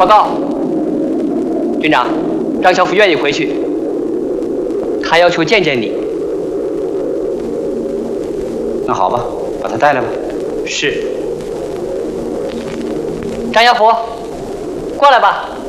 报告，军长，张小福愿意回去，他要求见见你。 那好吧，把他带来吧。 是。张小福，过来吧。